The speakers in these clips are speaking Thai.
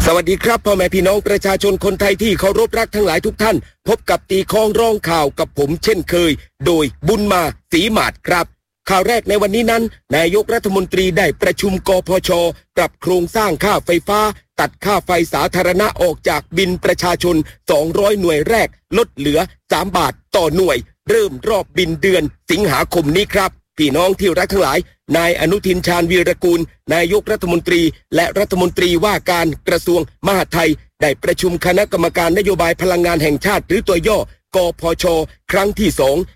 วัสดีครับพ่อแม่พี่น้องประชาชนคนไทยที่เคารพรักทั้งหลายทุกท่านพบกับตีคล้องร้องข่าวกับผมเช่นเคยโดยบุญมาศรีหมาดครับข่าวแรกในวันนี้นั้นนายกรัฐมนตรีได้ประชุมกพช.ปรับโครงสร้างค่าไฟฟ้าตัดค่าไฟสาธารณะออกจากบิลประชาชน200หน่วยแรกลดเหลือ3 บาทต่อหน่วยเริ่มรอบบิลเดือนสิงหาคมนี้ครับพี่น้องที่รักทั้งหลายนายอนุทินชาญวีรกูลนายกรัฐมนตรีและรัฐมนตรีว่าการกระทรวงมหาดไทยได้ประชุมคณะกรรมการนโยบายพลังงานแห่งชาติหรือตัวย่อกพช.ครั้งที่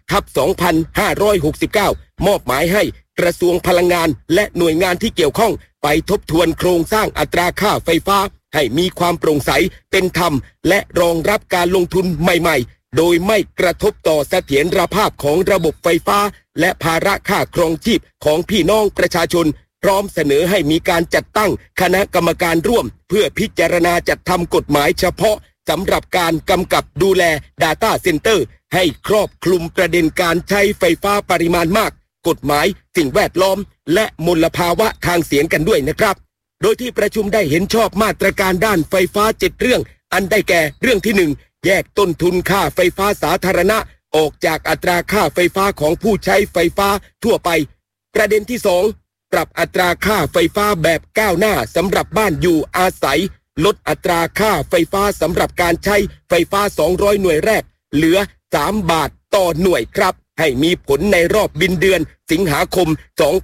2/2569มอบหมายให้กระทรวงพลังงานและหน่วยงานที่เกี่ยวข้องไปทบทวนโครงสร้างอัตราค่าไฟฟ้าให้มีความโปร่งใสเป็นธรรมและรองรับการลงทุนใหม่ๆโดยไม่กระทบต่อเสถียรภาพของระบบไฟฟ้าและภาระค่าครองชีพของพี่น้องประชาชนพร้อมเสนอให้มีการจัดตั้งคณะกรรมการร่วมเพื่อพิจารณาจัดทำกฎหมายเฉพาะสำหรับการกำกับดูแล Data Center ให้ครอบคลุมประเด็นการใช้ไฟฟ้าปริมาณมากกฎหมายสิ่งแวดล้อมและมลภาวะทางเสียงกันด้วยนะครับโดยที่ประชุมได้เห็นชอบมาตรการด้านไฟฟ้า7เรื่องอันได้แก่เรื่องที่1แยกต้นทุนค่าไฟฟ้าสาธารณะออกจากอัตราค่าไฟฟ้าของผู้ใช้ไฟฟ้าทั่วไปประเด็นที่2ปรับอัตราค่าไฟฟ้าแบบก้าวหน้าสำหรับบ้านอยู่อาศัยลดอัตราค่าไฟฟ้าสำหรับการใช้ไฟฟ้า200หน่วยแรกเหลือ3 บาทต่อหน่วยครับให้มีผลในรอบบิลเดือนสิงหาคม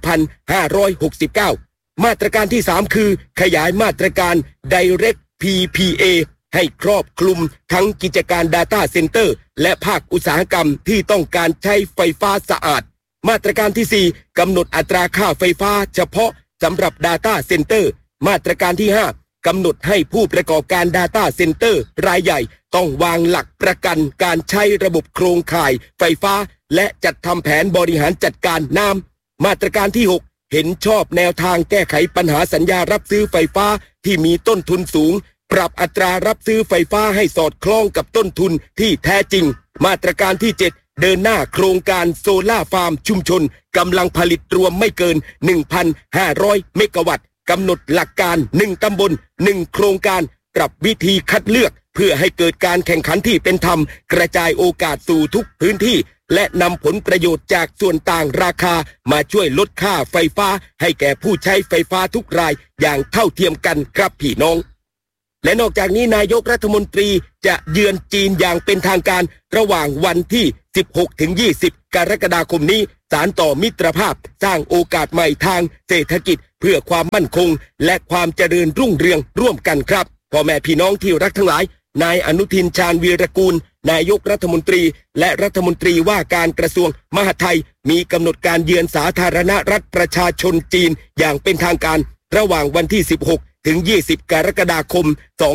2569มาตรการที่3คือขยายมาตรการ Direct PPA ให้ครอบคลุมทั้งกิจการ Data Center และภาคอุตสาหกรรมที่ต้องการใช้ไฟฟ้าสะอาดมาตรการที่4กำหนดอัตราค่าไฟฟ้าเฉพาะสำหรับ Data Center มาตรการที่5กำหนดให้ผู้ประกอบการ Data Center รายใหญ่ต้องวางหลักประกันการใช้ระบบโครงข่ายไฟฟ้าและจัดทำแผนบริหารจัดการน้ำมาตรการที่6เห็นชอบแนวทางแก้ไขปัญหาสัญญารับซื้อไฟฟ้าที่มีต้นทุนสูงปรับอัตรารับซื้อไฟฟ้าให้สอดคล้องกับต้นทุนที่แท้จริงมาตรการที่7เดินหน้าโครงการโซล่าฟาร์มชุมชนกำลังผลิตรวมไม่เกิน 1,500 เมกะวัตต์กำหนดหลักการ1ตำบล1โครงการปรับวิธีคัดเลือกเพื่อให้เกิดการแข่งขันที่เป็นธรรมกระจายโอกาสสู่ทุกพื้นที่และนำผลประโยชน์จากส่วนต่างราคามาช่วยลดค่าไฟฟ้าให้แก่ผู้ใช้ไฟฟ้าทุกรายอย่างเท่าเทียมกันครับพี่น้องและนอกจากนี้นายกรัฐมนตรีจะเยือนจีนอย่างเป็นทางการระหว่างวันที่16-20 กรกฎาคมนี้สานต่อมิตรภาพสร้างโอกาสใหม่ทางเศรษฐกิจเพื่อความมั่นคงและความเจริญรุ่งเรืองร่วมกันครับพ่อแม่พี่น้องที่รักทั้งหลายนายอนุทินชาญวีรกูลนายกรัฐมนตรีและรัฐมนตรีว่าการกระทรวงมหาดไทยมีกำหนดการเยือนสาธารณรัฐประชาชนจีนอย่างเป็นทางการระหว่างวันที่16-20 กรกฎาคม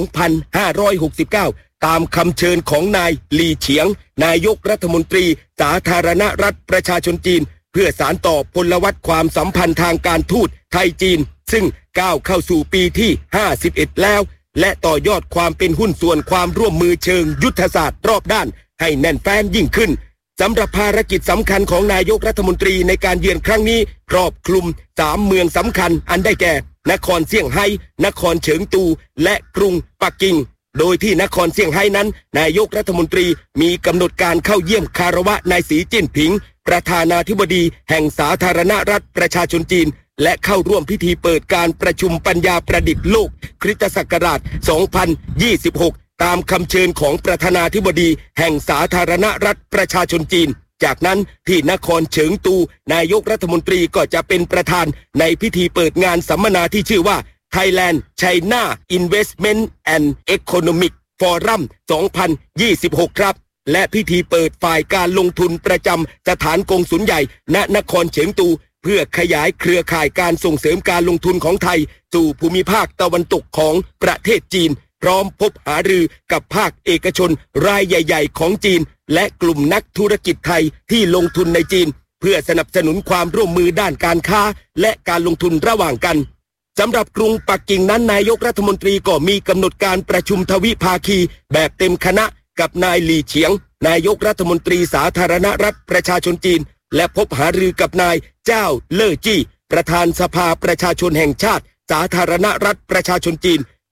2569 ตามคำเชิญของนายหลี่เฉียงนายกรัฐมนตรีสาธารณรัฐประชาชนจีนเพื่อสานต่อพลวัตความสัมพันธ์ทางการทูตไทยจีนซึ่งก้าวเข้าสู่ปีที่51แล้วและต่อยอดความเป็นหุ้นส่วนความร่วมมือเชิงยุทธศาสตร์รอบด้านให้แน่นแฟ้นยิ่งขึ้นสำหรับภารกิจสำคัญของนายกรัฐมนตรีในการเยือนครั้งนี้ครอบคลุม3เมืองสำคัญอันได้แก่นครเซี่ยงไฮ้นครเฉิงตูและกรุงปักกิ่งโดยที่นครเซี่ยงไฮ้นั้นนายกรัฐมนตรีมีกำหนดการเข้าเยี่ยมคารวะนายสีจิ้นผิงประธานาธิบดีแห่งสาธารณรัฐประชาชนจีนและเข้าร่วมพิธีเปิดการประชุมปัญญาประดิษฐ์โลกคริสตศักราช 2026 ตามคำเชิญของประธานาธิบดีแห่งสาธารณรัฐประชาชนจีนจากนั้นที่นครเฉิงตูนายกรัฐมนตรีก็จะเป็นประธานในพิธีเปิดงานสัมมนาที่ชื่อว่า Thailand China Investment and Economic Forum 2026 ครับและพิธีเปิดฝ่ายการลงทุนประจำสถานกงสุลใหญ่ณนครเฉิงตูเพื่อขยายเครือข่ายการส่งเสริมการลงทุนของไทยสู่ภูมิภาคตะวันตกของประเทศจีนพร้อมพบหารือกับภาคเอกชนรายใหญ่ๆของจีนและกลุ่มนักธุรกิจไทยที่ลงทุนในจีนเพื่อสนับสนุนความร่วมมือด้านการค้าและการลงทุนระหว่างกันสำหรับกรุงปักกิ่งนั้นนายกรัฐมนตรีก็มีกำหนดการประชุมทวิภาคีแบบเต็มคณะกับนายหลี่เฉียงนายกรัฐมนตรีสาธารณรัฐประชาชนจีนและพบหารือกับนายเจ้าเล่อจี้ประธานสภาประชาชนแห่งชาติสาธารณรัฐประชาชนจีน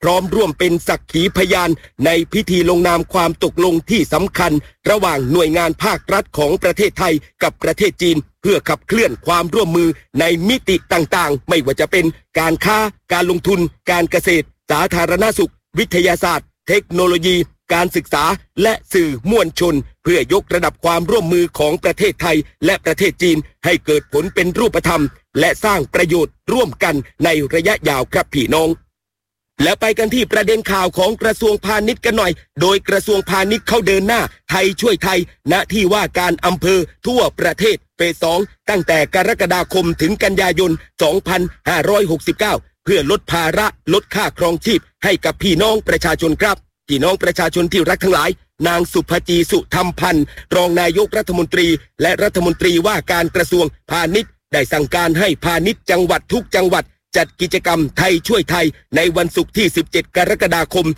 พร้อมร่วมเป็นสักขีพยานในพิธีลงนามความตกลงที่สำคัญระหว่างหน่วยงานภาครัฐของประเทศไทยกับประเทศจีนเพื่อขับเคลื่อนความร่วมมือในมิติต่างๆไม่ว่าจะเป็นการค้าการลงทุนการเกษตรสาธารณสุขวิทยาศาสตร์เทคโนโลยีการศึกษาและสื่อมวลชนเพื่อยกระดับความร่วมมือของประเทศไทยและประเทศจีนให้เกิดผลเป็นรูปธรรมและสร้างประโยชน์ร่วมกันในระยะยาวครับพี่น้องและไปกันที่ประเด็นข่าวของกระทรวงพาณิชย์กันหน่อยโดยกระทรวงพาณิชย์เข้าเดินหน้าไทยช่วยไทยณที่ว่าการอำเภอทั่วประเทศเฟส 2ตั้งแต่กรกฎาคมถึงกันยายน 2569 เพื่อลดภาระลดค่าครองชีพให้กับพี่น้องประชาชนครับพี่น้องประชาชนที่รักทั้งหลายนางสุภจีสุธรรมพันธ์รองนายกรัฐมนตรีและรัฐมนตรีว่าการกระทรวงพาณิชย์ได้สั่งการให้พาณิชย์จังหวัดทุกจังหวัดจัดกิจกรรมไทยช่วยไทยในวันศุกร์ที่ 17 กรกฎาคม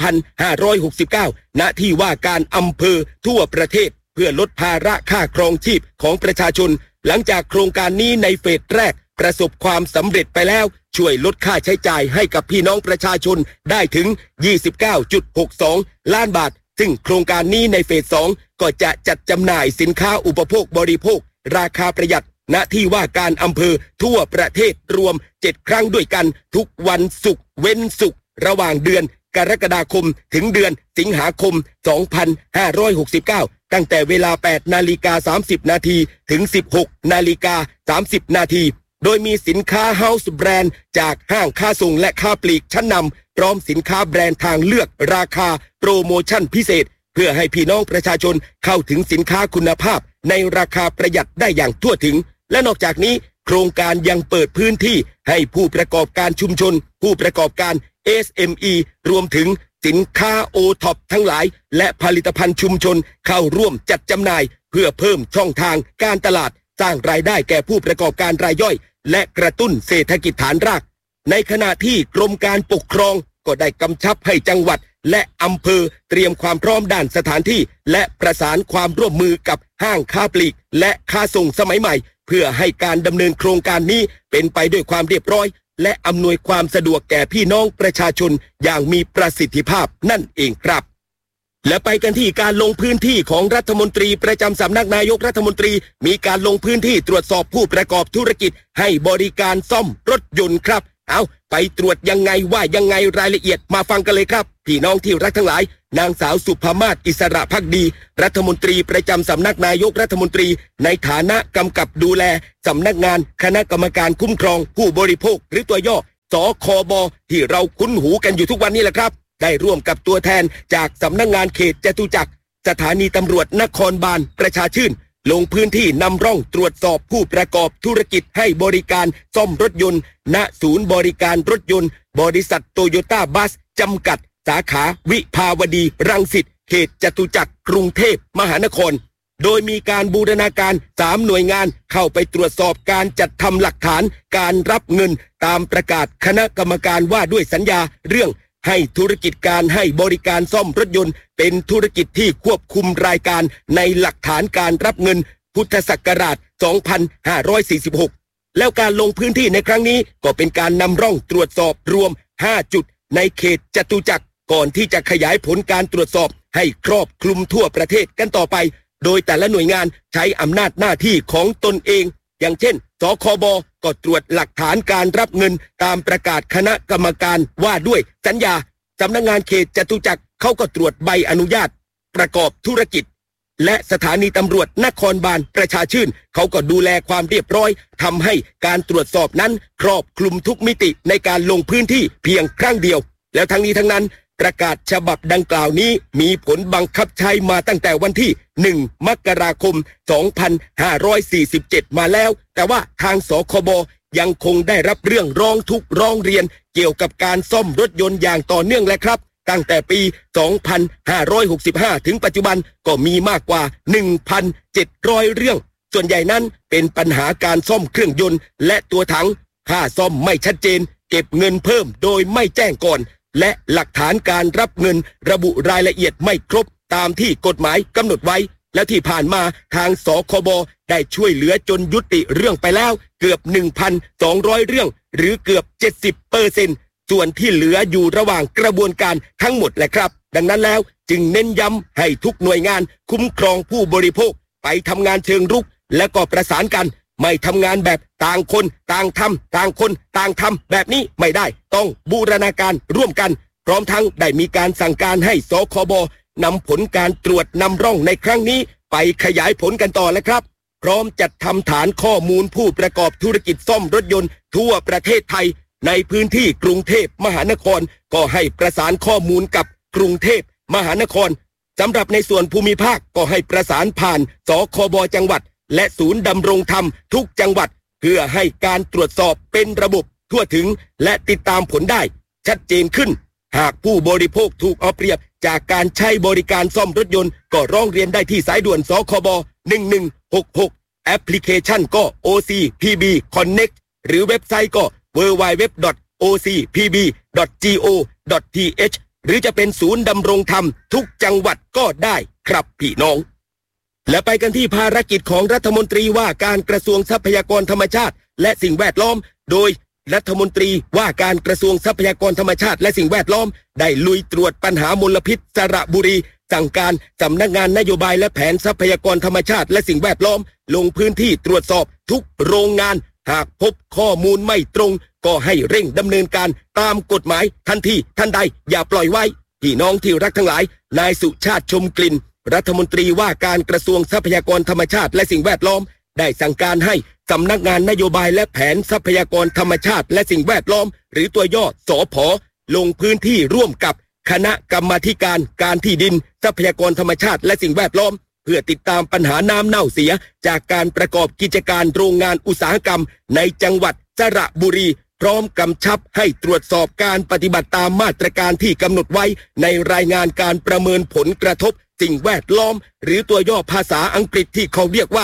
2569 ณ ที่ว่าการอำเภอทั่วประเทศเพื่อลดภาระค่าครองชีพของประชาชนหลังจากโครงการนี้ในเฟสแรกประสบความสำเร็จไปแล้วช่วยลดค่าใช้จ่ายให้กับพี่น้องประชาชนได้ถึง 29.62 ล้านบาทซึ่งโครงการนี้ในเฟส 2 ก็จะจัดจำหน่ายสินค้าอุปโภคบริโภคราคาประหยัดณที่ว่าการอำเภอทั่วประเทศรวม 7 ครั้งด้วยกันทุกวันศุกร์เว้นศุกร์ระหว่างเดือนกรกฎาคมถึงเดือนสิงหาคม 2569 ตั้งแต่เวลา 8:30 นาทีถึง 16:30 นาทีโดยมีสินค้าเฮาส์แบรนด์จากห้างค้าส่งและค้าปลีกชั้นนำพร้อมสินค้าแบรนด์ทางเลือกราคาโปรโมชั่นพิเศษเพื่อให้พี่น้องประชาชนเข้าถึงสินค้าคุณภาพในราคาประหยัดได้อย่างทั่วถึงและนอกจากนี้โครงการยังเปิดพื้นที่ให้ผู้ประกอบการชุมชนผู้ประกอบการ SME รวมถึงสินค้า O-Top ทั้งหลายและผลิตภัณฑ์ชุมชนเข้าร่วมจัดจำหน่ายเพื่อเพิ่มช่องทางการตลาดสร้างรายได้แก่ผู้ประกอบการรายย่อยและกระตุ้นเศรษฐกิจฐานรากในขณะที่กรมการปกครองก็ได้กำชับให้จังหวัดและอำเภอเตรียมความพร้อมด้านสถานที่และประสานความร่วมมือกับห้างค้าปลีกและค้าส่งสมัยใหม่เพื่อให้การดำเนินโครงการนี้เป็นไปด้วยความเรียบร้อยและอำนวยความสะดวกแก่พี่น้องประชาชนอย่างมีประสิทธิภาพนั่นเองครับและไปกันที่การลงพื้นที่ของรัฐมนตรีประจำสำนักนายกรัฐมนตรีมีการลงพื้นที่ตรวจสอบผู้ประกอบธุรกิจให้บริการซ่อมรถยนต์ครับเอาไปตรวจยังไงว่ายังไงรายละเอียดมาฟังกันเลยครับพี่น้องที่รักทั้งหลายนางสาวสุภมาศอิสระภักดีรัฐมนตรีประจำสำนักนายกรัฐมนตรีในฐานะกำกับดูแลสำนักงานคณะกรรมการคุ้มครองผู้บริโภคหรือตัวย่อสคบที่เราคุ้นหูกันอยู่ทุกวันนี้แหละครับได้ร่วมกับตัวแทนจากสำนักงานเขตจตุจักรสถานีตำรวจนครบาลประชาชื่นลงพื้นที่นำร่องตรวจสอบผู้ประกอบธุรกิจให้บริการซ่อมรถยนต์ณศูนย์บริการรถยนต์บริษัทโตโยต้าบัสจำกัดสาขาวิภาวดีรังสิตเขตจตุจักรกรุงเทพมหานครโดยมีการบูรณาการ3หน่วยงานเข้าไปตรวจสอบการจัดทำหลักฐานการรับเงินตามประกาศคณะกรรมการว่าด้วยสัญญาเรื่องให้ธุรกิจการให้บริการซ่อมรถยนต์เป็นธุรกิจที่ควบคุมรายการในหลักฐานการรับเงินพุทธศักราช 2546 แล้วการลงพื้นที่ในครั้งนี้ก็เป็นการนำร่องตรวจสอบรวม5จุดในเขตจตุจักรก่อนที่จะขยายผลการตรวจสอบให้ครอบคลุมทั่วประเทศกันต่อไปโดยแต่ละหน่วยงานใช้อำนาจหน้าที่ของตนเองอย่างเช่นสคบก็ตรวจหลักฐานการรับเงินตามประกาศคณะกรรมการว่าด้วยสัญญาสำนักงานเขตจตุจักรเขาก็ตรวจใบอนุญาตประกอบธุรกิจและสถานีตำรวจนครบาลประชาชื่นเขาก็ดูแลความเรียบร้อยทำให้การตรวจสอบนั้นครอบคลุมทุกมิติในการลงพื้นที่เพียงครั้งเดียวแล้วทั้งนี้ทั้งนั้นประกาศฉบับดังกล่าวนี้มีผลบังคับใช้มาตั้งแต่วันที่1มกราคม 2547 มาแล้วแต่ว่าทางสคบยังคงได้รับเรื่องร้องทุกข์ร้องเรียนเกี่ยวกับการซ่อมรถยนต์อย่างต่อเนื่องแหละครับตั้งแต่ปี 2565 ถึงปัจจุบันก็มีมากกว่า 1,700 เรื่องส่วนใหญ่นั้นเป็นปัญหาการซ่อมเครื่องยนต์และตัวถังค่าซ่อมไม่ชัดเจนเก็บเงินเพิ่มโดยไม่แจ้งก่อนและหลักฐานการรับเงินระบุรายละเอียดไม่ครบตามที่กฎหมายกำหนดไว้แล้วที่ผ่านมาทางสคบได้ช่วยเหลือจนยุติเรื่องไปแล้วเกือบ 1,200 เรื่องหรือเกือบ 70% ส่วนที่เหลืออยู่ระหว่างกระบวนการทั้งหมดแหละครับดังนั้นแล้วจึงเน้นย้ำให้ทุกหน่วยงานคุ้มครองผู้บริโภคไปทำงานเชิงรุกและก็ประสานกันไม่ทำงานแบบต่างคนต่างทำต่างคนต่างทำแบบนี้ไม่ได้ต้องบูรณาการร่วมกันพร้อมทั้งได้มีการสั่งการให้สคบนำผลการตรวจนำร่องในครั้งนี้ไปขยายผลกันต่อแล้วครับพร้อมจัดทำฐานข้อมูลผู้ประกอบธุรกิจซ่อมรถยนต์ทั่วประเทศไทยในพื้นที่กรุงเทพมหานครก็ให้ประสานข้อมูลกับกรุงเทพมหานครสำหรับในส่วนภูมิภาคก็ให้ประสานผ่านสคบจังหวัดและศูนย์ดำรงธรรมทุกจังหวัดเพื่อให้การตรวจสอบเป็นระบบทั่วถึงและติดตามผลได้ชัดเจนขึ้นหากผู้บริโภคถูกเอาเปรียบจากการใช้บริการซ่อมรถยนต์ก็ร้องเรียนได้ที่สายด่วนสคบ1166แอปพลิเคชันก็ OCPB Connect หรือเว็บไซต์ก็ www.ocpb.go.th หรือจะเป็นศูนย์ดำรงธรรมทุกจังหวัดก็ได้ครับพี่น้องและไปกันที่ภารกิจของรัฐมนตรีว่าการกระทรวงทรัพยากรธรรมชาติและสิ่งแวดล้อมโดยรัฐมนตรีว่าการกระทรวงทรัพยากรธรรมชาติและสิ่งแวดล้อมได้ลุยตรวจปัญหามลพิษสระบุรีสั่งการสำนักงานนโยบายและแผนทรัพยากรธรรมชาติและสิ่งแวดล้อมลงพื้นที่ตรวจสอบทุกโรงงานหากพบข้อมูลไม่ตรงก็ให้เร่งดำเนินการตามกฎหมายทันทีทันใดอย่าปล่อยไว้พี่น้องที่รักทั้งหลายนายสุชาติชมกลิ่นรัฐมนตรีว่าการกระทรวงทรัพยากรธรรมชาติและสิ่งแวดล้อมได้สั่งการให้สำนักงานนโยบายและแผนทรัพยากรธรรมชาติและสิ่งแวดล้อมหรือตัวย่อสผ.ลงพื้นที่ร่วมกับคณะกรรมาธิการที่ดินทรัพยากรธรรมชาติและสิ่งแวดล้อมเพื่อติดตามปัญหาน้ำเน่าเสียจากการประกอบกิจการโรงงานอุตสาหกรรมในจังหวัดสระบุรีพร้อมกำชับให้ตรวจสอบการปฏิบัติตามมาตรการที่กำหนดไว้ในรายงานการประเมินผลกระทบสิ่งแวดล้อมหรือตัวย่อภาษาอังกฤษที่เขาเรียกว่า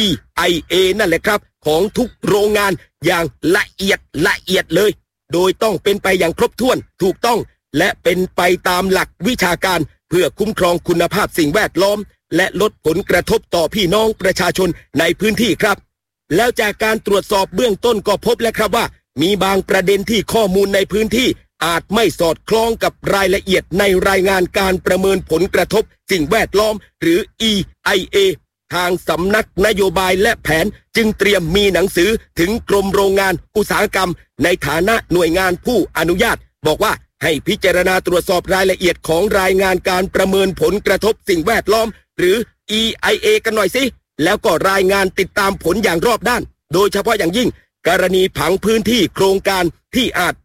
EIA นั่นแหละครับของทุกโรงงานอย่างละเอียดเลยโดยต้องเป็นไปอย่างครบถ้วนถูกต้องและเป็นไปตามหลักวิชาการเพื่อคุ้มครองคุณภาพสิ่งแวดล้อมและลดผลกระทบต่อพี่น้องประชาชนในพื้นที่ครับแล้วจากการตรวจสอบเบื้องต้นก็พบแล้วครับว่ามีบางประเด็นที่ข้อมูลในพื้นที่อาจไม่สอดคล้องกับรายละเอียดในรายงานการประเมินผลกระทบสิ่งแวดล้อมหรือ EIA ทางสำนักนโยบายและแผนจึงเตรียมมีหนังสือถึงกรมโรงงานอุตสาหกรรมในฐานะหน่วยงานผู้อนุญาตบอกว่าให้พิจารณาตรวจสอบรายละเอียดของรายงานการประเมินผลกระทบสิ่งแวดล้อมหรือ EIA กันหน่อยสิแล้วก็รายงานติดตามผลอย่างรอบด้านโดยเฉพาะอย่างยิ่งกรณีผังพื้นที่โครงการที่อาจ